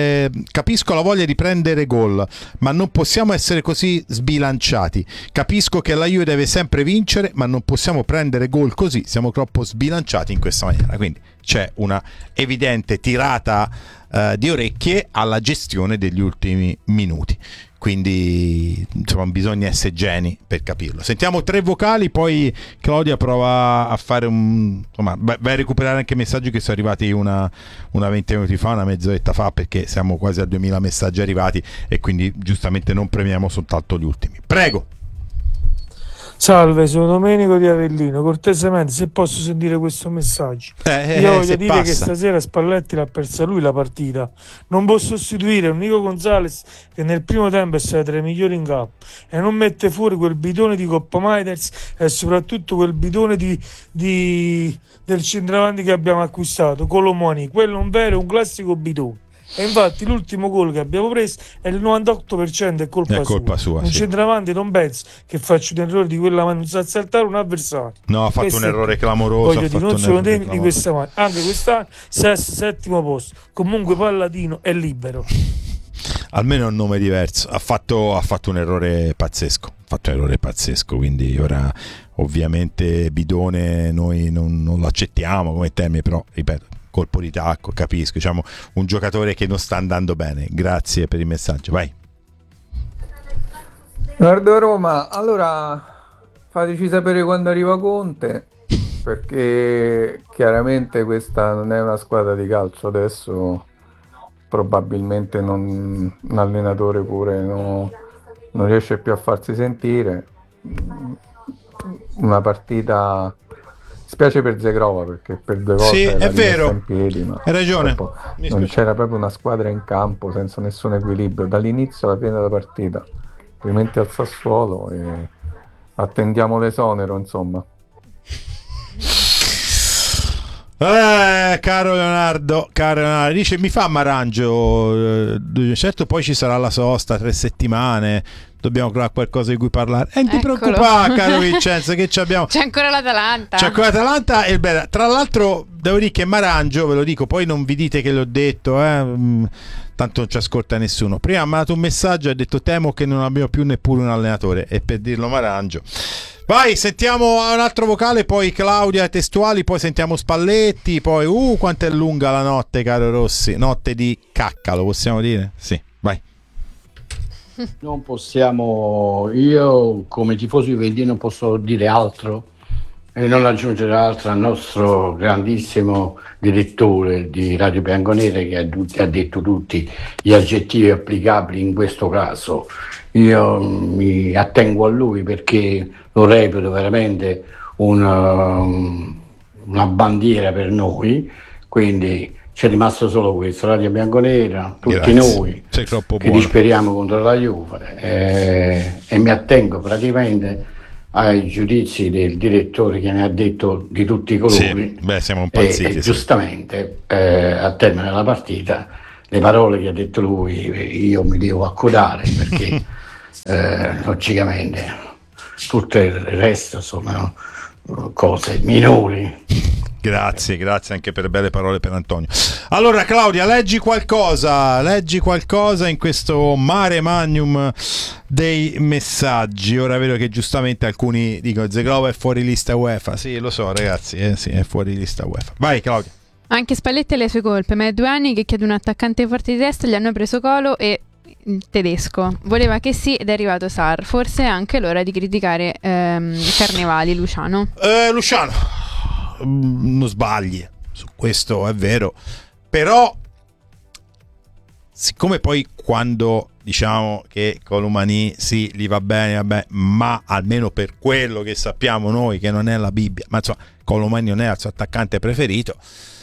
gol, ma non possiamo essere così sbilanciati, capisco che la Juve deve sempre vincere, ma non possiamo prendere gol così, siamo troppo sbilanciati in questa maniera. Quindi c'è una evidente tirata di orecchie alla gestione degli ultimi minuti, quindi insomma bisogna essere geni per capirlo. Sentiamo 3 vocali, poi Claudia prova a fare vai a recuperare anche messaggi che sono arrivati una 20 minuti fa, una mezz'oretta fa, perché siamo quasi a 2000 messaggi arrivati e quindi giustamente non premiamo soltanto gli ultimi. Prego. Salve, sono Domenico di Avellino. Cortesemente, se posso sentire questo messaggio, io voglio dire che stasera Spalletti l'ha persa lui la partita. Non può sostituire un Nico Gonzalez che nel primo tempo è stato tra i migliori in campo e non mette fuori quel bidone di Coppa Miners e soprattutto quel bidone del centravanti che abbiamo acquistato, Colomoni. Quello è un vero, un classico bidone. E infatti l'ultimo gol che abbiamo preso è il 98% è colpa sua. Un centravanti non penso che faccia un errore di quella mano, non sa saltare un avversario. No, ha fatto un errore clamoroso. Voglio dire, non sono temi di questa mano. Anche quest'anno settimo posto. Comunque Palladino è libero. Almeno un nome diverso. Ha fatto un errore pazzesco. Quindi ora ovviamente bidone noi non lo accettiamo come termine, però ripeto, colpo di tacco, capisco, diciamo un giocatore che non sta andando bene. Grazie per il messaggio, vai. Guarda Roma, allora fateci sapere quando arriva Conte, perché chiaramente questa non è una squadra di calcio adesso, probabilmente un allenatore pure non riesce più a farsi sentire. Una partita, spiace per Zegrova perché per 2 volte sì, è vero, in piedi, ma hai ragione, non c'era proprio una squadra in campo, senza nessun equilibrio dall'inizio alla fine della partita. Complimenti al Sassuolo e attendiamo l'esonero, insomma. Caro Leonardo, dice mi fa Marangio, certo poi ci sarà la sosta 3 settimane, dobbiamo trovare qualcosa di cui parlare. E non ti preoccupare, caro Vincenzo, che abbiamo. C'è ancora l'Atalanta. E beh, tra l'altro devo dire che Marangio, ve lo dico, poi non vi dite che l'ho detto, tanto non ci ascolta nessuno. Prima mi ha mandato un messaggio e ha detto temo che non abbiamo più neppure un allenatore, e per dirlo Marangio Vai, sentiamo un altro vocale, poi Claudia testuali, poi sentiamo Spalletti, poi quanto è lunga la notte, caro Rossi, notte di cacca, lo possiamo dire? Sì, vai. Non possiamo, io come tifoso juventino non posso dire altro e non aggiungere altro al nostro grandissimo direttore di Radio Bianconera che ha detto tutti gli aggettivi applicabili in questo caso. Io mi attengo a lui perché lo reputo veramente una bandiera per noi, quindi c'è rimasto solo questo, Radio Bianconera, tutti Grazie. Noi che disperiamo contro la Juve e mi attengo praticamente ai giudizi del direttore che ne ha detto di tutti i colori. Sì, siamo impazziti, e giustamente a termine della partita le parole che ha detto lui io mi devo accodare perché logicamente tutto il resto sono cose minori. Grazie anche per belle parole per Antonio. Allora Claudia, leggi qualcosa in questo mare magnum dei messaggi. Ora vedo che giustamente alcuni dicono Zeglova è fuori lista UEFA. Sì, lo so ragazzi, sì, è fuori lista UEFA. Vai Claudia. Anche Spalletti ha le sue colpe, ma è 2 anni che chiede un attaccante forte di testa, gli hanno preso Colo e tedesco. Voleva che sì ed è arrivato Sarr. Forse è anche l'ora di criticare Carnevali, Luciano. Luciano, non sbagli, su questo è vero, però siccome poi quando diciamo che Colomani sì, gli va bene, ma almeno per quello che sappiamo noi che non è la Bibbia, ma insomma Colomani non è il suo attaccante preferito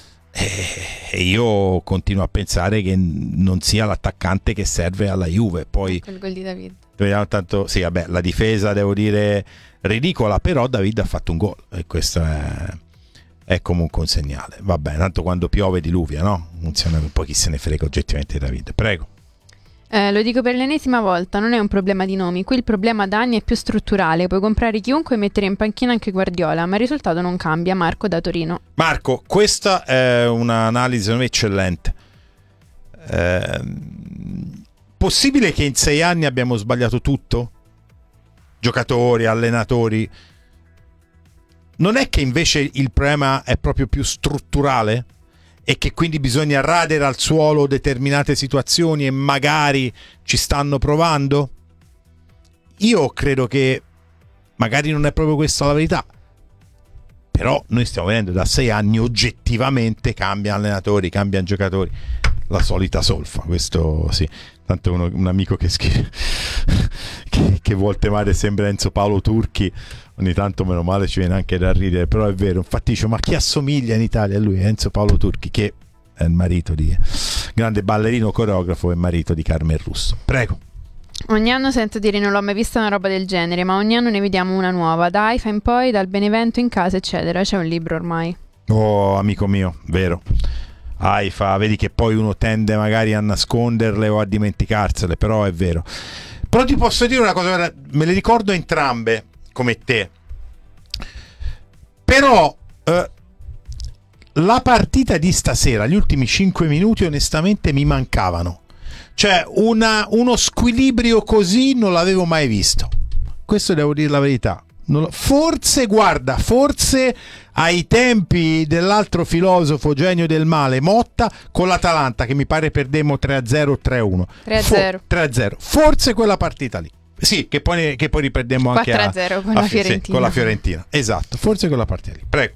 e io continuo a pensare che non sia l'attaccante che serve alla Juve. Poi il gol di David vediamo tanto, sì vabbè, la difesa devo dire ridicola, però David ha fatto un gol e questo è comunque un segnale. Vabbè, tanto quando piove diluvia, no? Funziona, poi chi se ne frega oggettivamente di David. Prego. Lo dico per l'ennesima volta, non è un problema di nomi, qui il problema da anni è più strutturale, puoi comprare chiunque e mettere in panchina anche Guardiola, ma il risultato non cambia. Marco da Torino. Marco, questa è un'analisi secondo me eccellente. Possibile che in 6 anni abbiamo sbagliato tutto? Giocatori, allenatori? Non è che invece il problema è proprio più strutturale e che quindi bisogna radere al suolo determinate situazioni e magari ci stanno provando? Io credo che magari non è proprio questa la verità, però noi stiamo vedendo da 6 anni oggettivamente cambiano allenatori, cambiano giocatori, la solita solfa, questo sì. Tanto un amico che scrive che vuol temare sembra Enzo Paolo Turchi, ogni tanto meno male ci viene anche da ridere, però è vero, infatti dice ma chi assomiglia in Italia a lui? Enzo Paolo Turchi, che è il marito di grande ballerino coreografo e marito di Carmen Russo. Prego. Ogni anno sento dire non l'ho mai vista una roba del genere, ma ogni anno ne vediamo una nuova, da Haifa in poi, dal Benevento in casa eccetera, c'è un libro ormai. Oh amico mio, vero. Haifa, vedi che poi uno tende magari a nasconderle o a dimenticarsele, però è vero. Però ti posso dire una cosa, me le ricordo entrambe come te, però la partita di stasera, gli ultimi 5 minuti onestamente mi mancavano, cioè uno squilibrio così non l'avevo mai visto, questo devo dire la verità. Forse ai tempi dell'altro filosofo genio del male Motta con l'Atalanta che mi pare perdemmo 3-0 3-1 3-0, forse quella partita lì, sì, che poi riperdemmo anche 4-0 con la Fiorentina. Sì, con la Fiorentina, esatto, forse quella partita lì. Prego.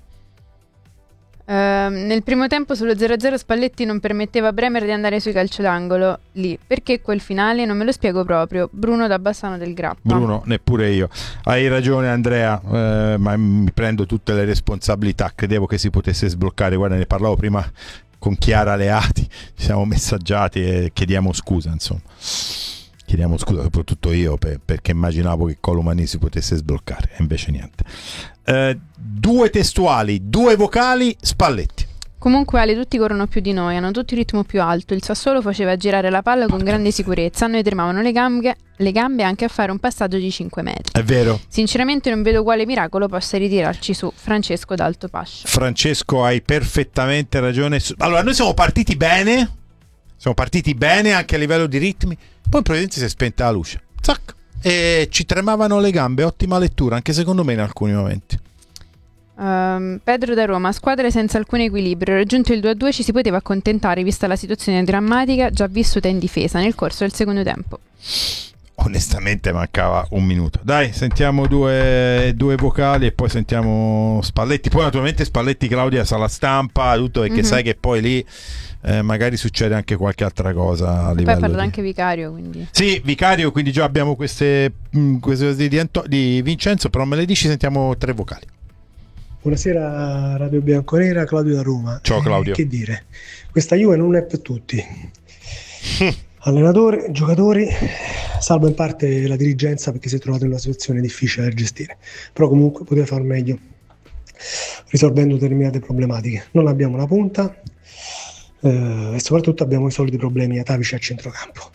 Nel primo tempo sullo 0-0 Spalletti non permetteva a Bremer di andare sui calcio d'angolo lì, perché quel finale non me lo spiego proprio. Bruno da Bassano del Grappa. Bruno, neppure io. Hai ragione Andrea, ma mi prendo tutte le responsabilità, credevo che si potesse sbloccare, guarda, ne parlavo prima con Chiara Leati, ci siamo messaggiati e chiediamo scusa, insomma. Chiediamo scusa soprattutto io perché immaginavo che Colomani si potesse sbloccare e invece niente. 2 testuali, 2 vocali, Spalletti. Comunque Ale, tutti corrono più di noi, hanno tutti il ritmo più alto, il Sassuolo faceva girare la palla con grande sicurezza, a noi tremavano le gambe anche a fare un passaggio di 5 metri. È vero. Sinceramente non vedo quale miracolo possa ritirarci su. Francesco d'Alto Pascio. Francesco, hai perfettamente ragione. Allora, noi siamo partiti bene anche a livello di ritmi, poi in Providenza si è spenta la luce. Zac. E ci tremavano le gambe, ottima lettura, anche secondo me in alcuni momenti. Pedro da Roma, squadre senza alcun equilibrio, raggiunto il 2-2 ci si poteva accontentare vista la situazione drammatica già vissuta in difesa nel corso del secondo tempo. Onestamente mancava un minuto. Dai, sentiamo due vocali e poi sentiamo Spalletti. Poi naturalmente Spalletti, Claudia, sa la stampa, tutto, perché sai che poi lì magari succede anche qualche altra cosa a livello. Poi parla anche Vicario, quindi. Sì, Vicario, quindi già abbiamo queste di Vincenzo, però me le dici, sentiamo 3 vocali. Buonasera Radio Bianconera, Claudio da Roma. Ciao Claudio. Che dire, questa Juve non è per tutti. Allenatore, giocatori, salvo in parte la dirigenza perché si è trovato in una situazione difficile da gestire, però comunque poteva far meglio risolvendo determinate problematiche. Non abbiamo la punta e soprattutto abbiamo i soliti problemi atavici a centrocampo.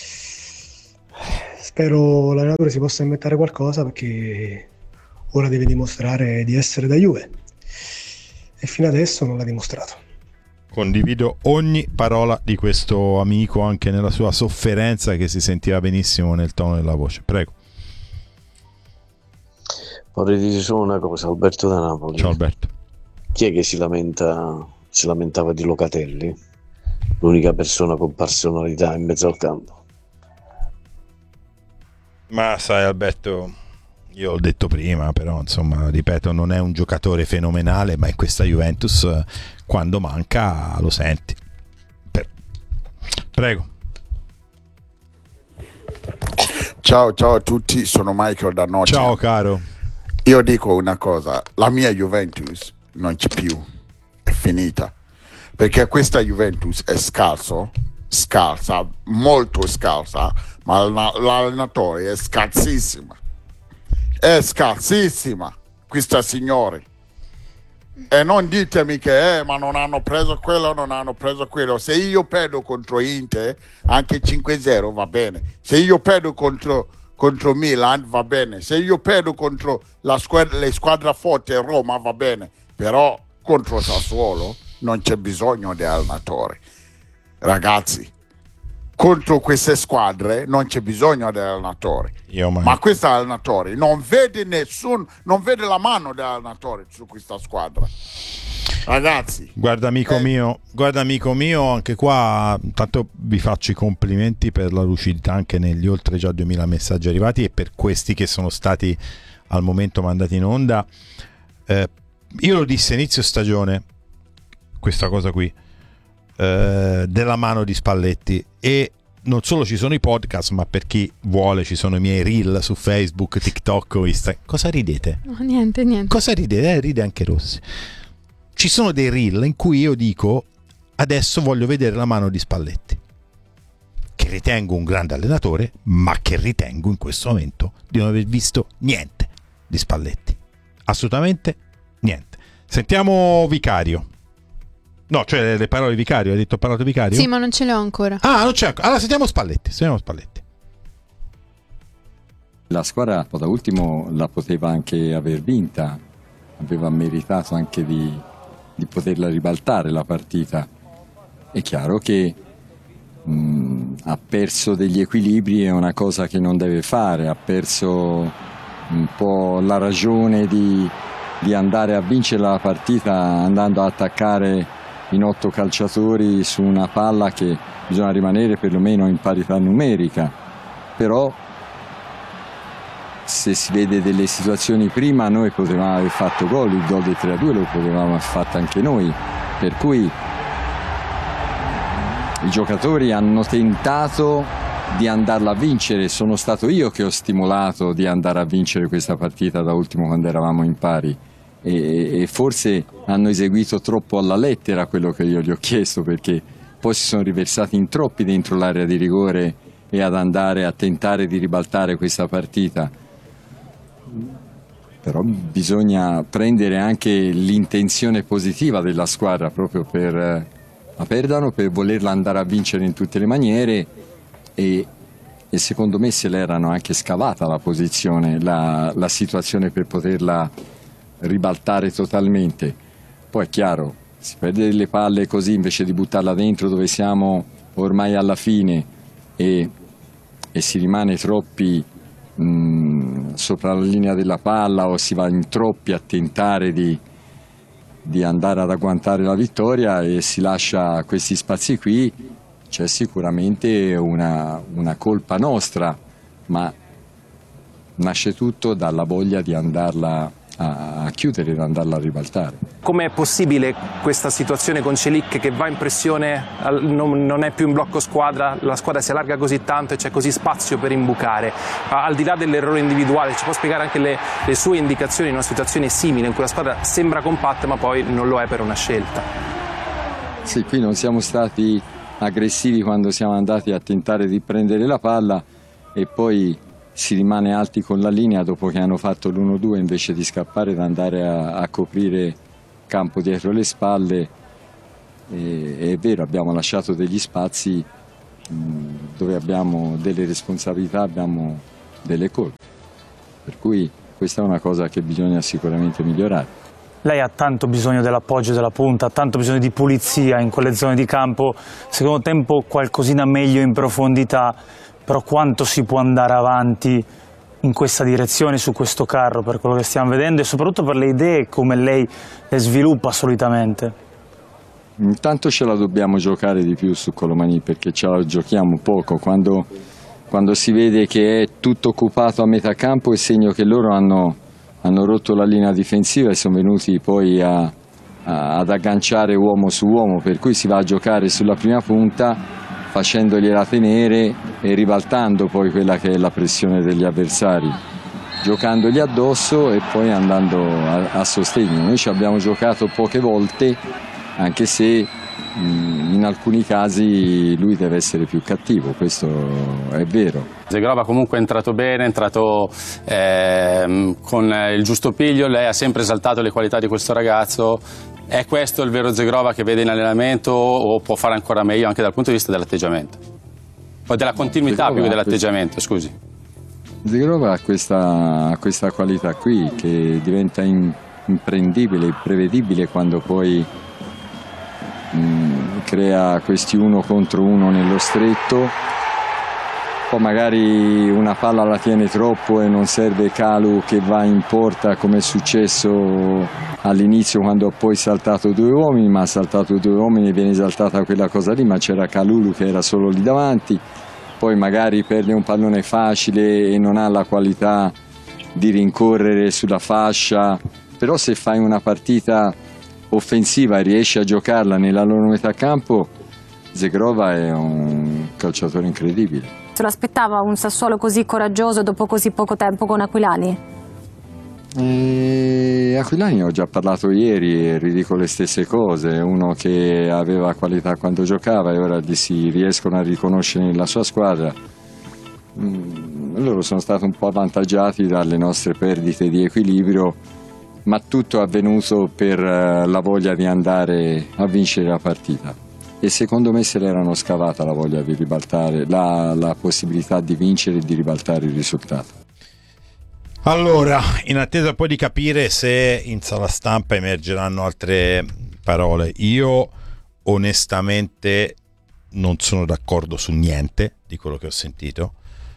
Spero l'allenatore si possa inventare qualcosa, perché ora deve dimostrare di essere da Juve e fino adesso non l'ha dimostrato. Condivido ogni parola di questo amico, anche nella sua sofferenza, che si sentiva benissimo nel tono della voce. Prego. Vorrei dire solo una cosa, Alberto da Napoli. Ciao Alberto. Chi è che si lamentava di Locatelli? L'unica persona con personalità in mezzo al campo. Ma sai Alberto, io l'ho detto prima, però insomma, ripeto, non è un giocatore fenomenale, ma in questa Juventus quando manca lo senti. Prego. Ciao a tutti, sono Michael da Nottingham. Ciao caro. Io dico una cosa, la mia Juventus non c'è più, è finita, perché questa Juventus è scarsa, molto scarsa, ma l'allenatore è scarsissima. È scarsissima questa signore, e non ditemi che ma non hanno preso quello. Se io perdo contro Inter anche 5-0 va bene, se io perdo contro Milan va bene, se io perdo contro le squadre forti a Roma va bene, però contro Sassuolo non c'è bisogno di allenatore, ragazzi. Contro queste squadre non c'è bisogno di allenatore, ma questo allenatore non vede la mano dell'allenatore su questa squadra, ragazzi. Guarda amico mio, anche qua intanto vi faccio i complimenti per la lucidità anche negli oltre già 2000 messaggi arrivati, e per questi che sono stati al momento mandati in onda. Io lo dissi inizio stagione, questa cosa qui, della mano di Spalletti, e non solo ci sono i podcast, ma per chi vuole ci sono i miei reel su Facebook, TikTok o Instagram. Cosa ridete? No, niente. Cosa ridete? Ride anche Rossi. Ci sono dei reel in cui io dico adesso voglio vedere la mano di Spalletti, che ritengo un grande allenatore, ma che ritengo in questo momento di non aver visto niente di Spalletti, assolutamente niente. Sentiamo Vicario. No, cioè le parole di Vicario. Hai detto parlato Vicario? Sì, ma non ce le ho ancora. Ah, non c'è ancora. Allora sentiamo Spalletti. La squadra da ultimo la poteva anche aver vinta, aveva meritato anche di poterla ribaltare la partita. È chiaro che ha perso degli equilibri, è una cosa che non deve fare, ha perso un po' la ragione di andare a vincere la partita andando a attaccare in 8 calciatori su una palla che bisogna rimanere perlomeno in parità numerica. Però se si vede delle situazioni prima, noi potevamo aver fatto gol, il gol del 3-2 lo potevamo aver fatto anche noi, per cui i giocatori hanno tentato di andarla a vincere. Sono stato io che ho stimolato di andare a vincere questa partita da ultimo quando eravamo in pari, e forse hanno eseguito troppo alla lettera quello che io gli ho chiesto, perché poi si sono riversati in troppi dentro l'area di rigore e ad andare a tentare di ribaltare questa partita. Però bisogna prendere anche l'intenzione positiva della squadra proprio per la perdano, per volerla andare a vincere in tutte le maniere, e secondo me se l'erano anche scavata la posizione, la situazione per poterla ribaltare totalmente. Poi è chiaro, si perde delle palle così invece di buttarla dentro dove siamo ormai alla fine, e si rimane troppi sopra la linea della palla o si va in troppi a tentare di andare ad agguantare la vittoria e si lascia questi spazi qui, c'è sicuramente una colpa nostra, ma nasce tutto dalla voglia di andarla a chiudere, di andarla a ribaltare. Com'è possibile questa situazione con Celik che va in pressione, non è più in blocco squadra, la squadra si allarga così tanto e c'è così spazio per imbucare? Al di là dell'errore individuale, ci può spiegare anche le sue indicazioni in una situazione simile in cui la squadra sembra compatta ma poi non lo è per una scelta? Sì, qui non siamo stati aggressivi quando siamo andati a tentare di prendere la palla e poi si rimane alti con la linea dopo che hanno fatto l'1-2 invece di scappare ed andare a coprire campo dietro le spalle. È vero, abbiamo lasciato degli spazi dove abbiamo delle responsabilità, abbiamo delle colpe, per cui questa è una cosa che bisogna sicuramente migliorare. Lei ha tanto bisogno dell'appoggio della punta, ha tanto bisogno di pulizia in quelle zone di campo, secondo tempo qualcosina meglio in profondità, però quanto si può andare avanti in questa direzione, su questo carro, per quello che stiamo vedendo e soprattutto per le idee come lei le sviluppa solitamente? Intanto ce la dobbiamo giocare di più su Colomani perché ce la giochiamo poco, quando si vede che è tutto occupato a metà campo è segno che loro hanno rotto la linea difensiva e sono venuti poi ad agganciare uomo su uomo, per cui si va a giocare sulla prima punta facendogliela tenere e ribaltando poi quella che è la pressione degli avversari, giocandogli addosso e poi andando a sostegno. Noi ci abbiamo giocato poche volte, anche se in alcuni casi lui deve essere più cattivo, questo è vero. Zegrova comunque è entrato bene, è entrato con il giusto piglio, lei ha sempre esaltato le qualità di questo ragazzo. È questo il vero Zegrova che vede in allenamento o può fare ancora meglio anche dal punto di vista dell'atteggiamento? O della continuità più che dell'atteggiamento, scusi. Zegrova ha questa qualità qui che diventa imprendibile, imprevedibile quando poi crea questi 1 contro 1 nello stretto, poi magari una palla la tiene troppo e non serve Kalu che va in porta come è successo all'inizio quando ha poi saltato 2 uomini, ma ha saltato 2 uomini e viene esaltata quella cosa lì, ma c'era Kalulu che era solo lì davanti, poi magari perde un pallone facile e non ha la qualità di rincorrere sulla fascia, però se fai una partita offensiva e riesci a giocarla nella loro metà campo, Zegrova è un calciatore incredibile. Se lo aspettava un Sassuolo così coraggioso dopo così poco tempo con Aquilani? Aquilani ho già parlato ieri e ridico le stesse cose, uno che aveva qualità quando giocava e ora si riescono a riconoscere nella sua squadra. Loro sono stati un po' avvantaggiati dalle nostre perdite di equilibrio, ma tutto è avvenuto per la voglia di andare a vincere la partita e secondo me se l'erano scavata la voglia di ribaltare, la possibilità di vincere e di ribaltare il risultato. Allora, in attesa poi di capire se in sala stampa emergeranno altre parole, io onestamente non sono d'accordo su niente di quello che ho sentito,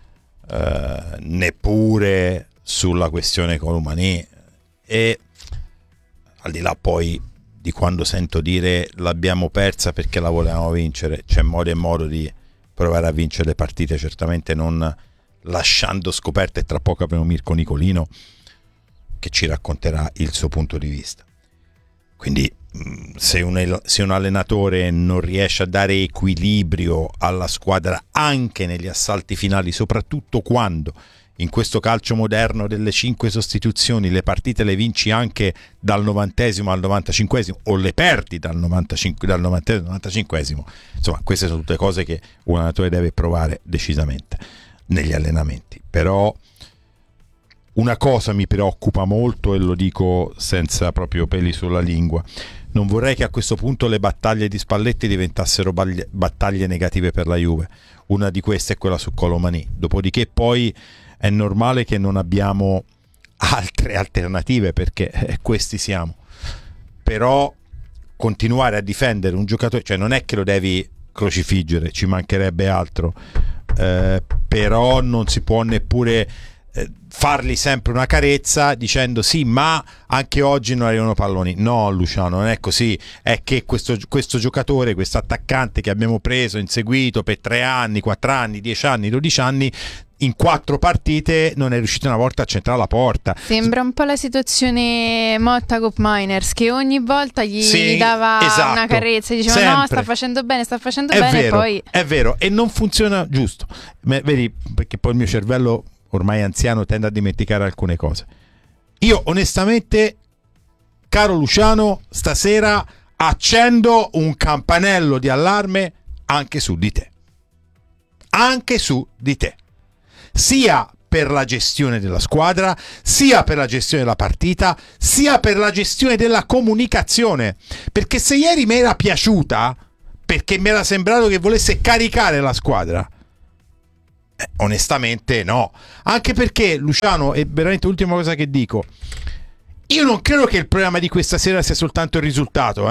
neppure sulla questione Colomani, e al di là poi di quando sento dire l'abbiamo persa perché la volevamo vincere, c'è modo e modo di provare a vincere le partite, certamente non lasciando scoperte. Tra poco avremo Mirko Nicolino che ci racconterà il suo punto di vista. Quindi se un allenatore non riesce a dare equilibrio alla squadra anche negli assalti finali, soprattutto quando in questo calcio moderno delle 5 sostituzioni le partite le vinci anche dal 90esimo al 95esimo o le perdi dal 90esimo al 95esimo, insomma queste sono tutte cose che un allenatore deve provare decisamente negli allenamenti. Però una cosa mi preoccupa molto e lo dico senza proprio peli sulla lingua: non vorrei che a questo punto le battaglie di Spalletti diventassero battaglie negative per la Juve. Una di queste è quella su Colomani, dopodiché poi è normale che non abbiamo altre alternative perché questi siamo, però continuare a difendere un giocatore, cioè non è che lo devi crocifiggere, ci mancherebbe altro, però non si può neppure fargli sempre una carezza dicendo sì, ma anche oggi non arrivano palloni. No, Luciano, non è così. È che questo giocatore, questo attaccante che abbiamo preso, inseguito per 3 anni, 4 anni, 10 anni, 12 anni, in 4 partite non è riuscito una volta a centrare la porta. Sembra un po' la situazione Motta Cop Miners, che ogni volta gli dava una carezza e diceva sempre. No, sta facendo bene, vero, e poi è vero, e non funziona giusto. Vedi, perché poi il mio cervello ormai anziano tende a dimenticare alcune cose. Io onestamente, caro Luciano, stasera accendo un campanello di allarme anche su di te, sia per la gestione della squadra, sia per la gestione della partita, sia per la gestione della comunicazione, perché se ieri mi era piaciuta perché mi era sembrato che volesse caricare la squadra, onestamente no. Anche perché, Luciano, è veramente l'ultima cosa che dico, io non credo che il problema di questa sera sia soltanto il risultato,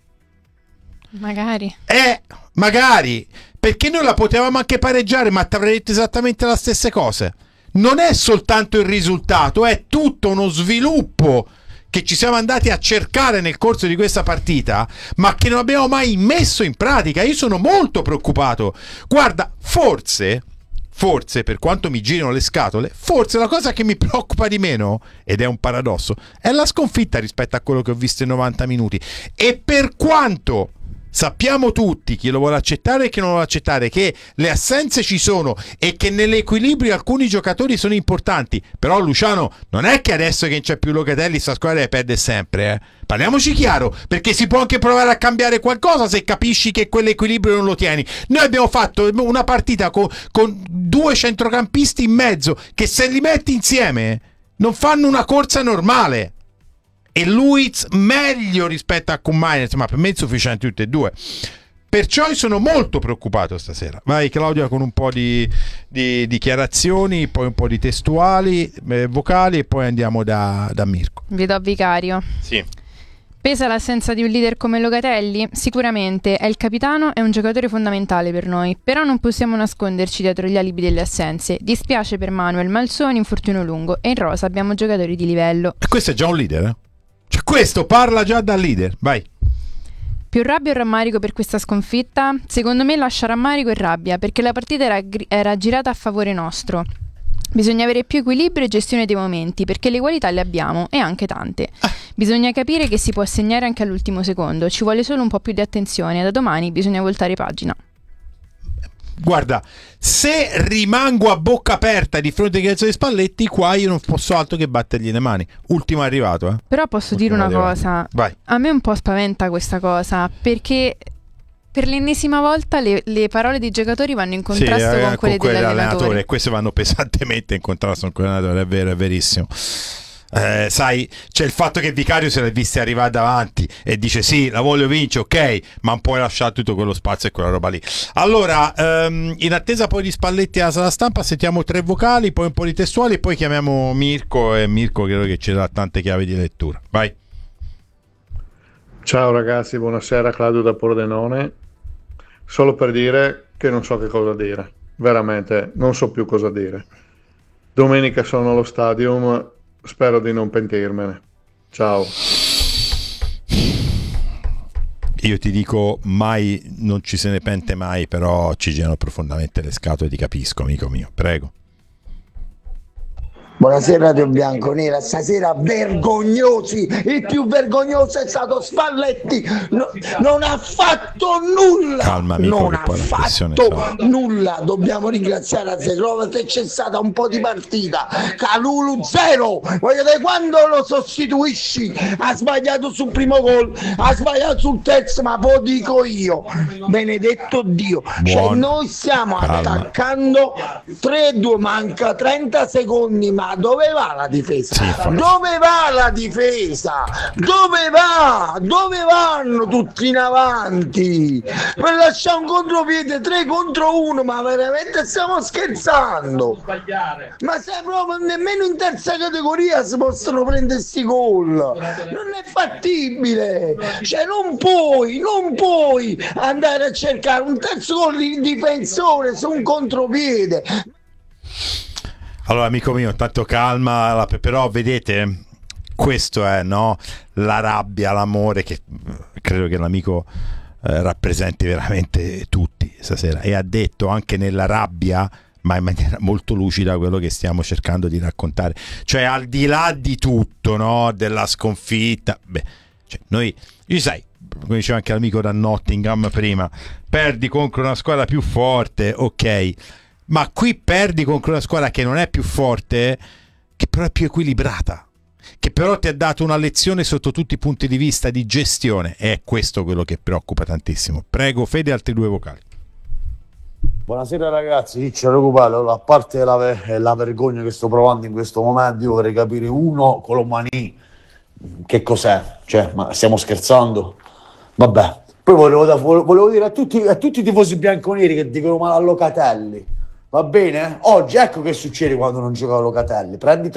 magari perché noi la potevamo anche pareggiare, ma ti avrei detto esattamente le stesse cose. Non è soltanto il risultato, è tutto uno sviluppo che ci siamo andati a cercare nel corso di questa partita, ma che non abbiamo mai messo in pratica. Io sono molto preoccupato. Guarda, forse per quanto mi girino le scatole, forse la cosa che mi preoccupa di meno, ed è un paradosso, è la sconfitta rispetto a quello che ho visto in 90 minuti. E per quanto sappiamo tutti, chi lo vuole accettare e chi non lo vuole accettare, che le assenze ci sono e che nell'equilibrio alcuni giocatori sono importanti, però Luciano, non è che adesso che non c'è più Locatelli sta squadra le perde sempre, Parliamoci chiaro, perché si può anche provare a cambiare qualcosa se capisci che quell'equilibrio non lo tieni. Noi abbiamo fatto una partita con 2 centrocampisti in mezzo che, se li metti insieme, non fanno una corsa normale. E Luiz meglio rispetto a Koeman, ma per me è insufficiente tutti e due. Perciò io sono molto preoccupato stasera. Vai Claudia con un po' di dichiarazioni, poi un po' di testuali, vocali, e poi andiamo da Mirko. Vi do Vicario. Sì. Pesa l'assenza di un leader come Locatelli? Sicuramente, è il capitano e un giocatore fondamentale per noi, però non possiamo nasconderci dietro gli alibi delle assenze. Dispiace per Manuel Malsoni, infortunio lungo, e in rosa abbiamo giocatori di livello. E questo è già un leader, Cioè questo parla già da leader, vai. Più rabbia o rammarico per questa sconfitta? Secondo me lascia rammarico e rabbia, perché la partita era girata a favore nostro. Bisogna avere più equilibrio e gestione dei momenti, perché le qualità le abbiamo, e anche tante. Bisogna capire che si può segnare anche all'ultimo secondo, ci vuole solo un po' più di attenzione. Da domani bisogna voltare pagina. Guarda, se rimango a bocca aperta di fronte ai cazzo di Spalletti, qua io non posso altro che battergli le mani. Ultimo arrivato, Però posso dire una cosa. Vai. A me un po' spaventa questa cosa, perché per l'ennesima volta le parole dei giocatori vanno in contrasto con quelle dell'allenatore. E queste vanno pesantemente in contrasto con l'allenatore, è vero, è verissimo. Sai, c'è il fatto che Vicario se l'è vista arrivare davanti e dice sì, la voglio vincere, ok, ma non puoi lasciare tutto quello spazio e quella roba lì. Allora, in attesa poi di Spalletti alla sala stampa, sentiamo 3 vocali, poi un po' di testuali e poi chiamiamo Mirko, e Mirko credo che ci darà tante chiavi di lettura. Vai. Ciao ragazzi, buonasera, Claudio da Pordenone. Solo per dire che non so che cosa dire, veramente non so più cosa dire. Domenica sono allo stadium, spero di non pentirmene. Ciao. Io ti dico, mai non ci se ne pente mai, però ci girano profondamente le scatole, ti capisco, amico mio. Prego. Buonasera Radio Bianconera, stasera vergognosi, il più vergognoso è stato Spalletti, non ha fatto nulla. Calma amico, non ha fatto nulla, dobbiamo ringraziare a Zegrova se c'è stata un po' di partita. Calulu 0, voglio dire, quando lo sostituisci ha sbagliato sul primo gol, ha sbagliato sul terzo, ma poi dico io, benedetto Dio. Cioè noi stiamo attaccando 3-2, manca 30 secondi, ma dove va la difesa? Dove va la difesa? Dove va? Dove vanno tutti in avanti? Per lasciare un contropiede 3 contro 1, ma veramente stiamo scherzando? Ma se proprio nemmeno in terza categoria si possono prendere sti gol. Non è fattibile. Cioè non puoi andare a cercare un terzo gol di difensore su un contropiede. Allora, amico mio, tanto calma, però vedete, questo è, no? La rabbia, l'amore, che credo che l'amico rappresenti veramente tutti stasera, e ha detto anche nella rabbia, ma in maniera molto lucida, quello che stiamo cercando di raccontare, cioè al di là di tutto, no? Della sconfitta, cioè noi sai, come diceva anche l'amico da Nottingham prima, perdi contro una squadra più forte, ok, ma qui perdi contro una squadra che non è più forte, che però è più equilibrata, che però ti ha dato una lezione sotto tutti i punti di vista di gestione, e è questo quello che preoccupa tantissimo. Prego Fede, altri 2 vocali. Buonasera ragazzi, non ci preoccupate, a parte la vergogna che sto provando in questo momento, io vorrei capire uno Colomani che cos'è, cioè, ma stiamo scherzando? Vabbè, poi volevo dire a tutti i tifosi bianconeri che dicono male a Locatelli, va bene? Oggi ecco che succede quando non gioca a Locatelli, prendi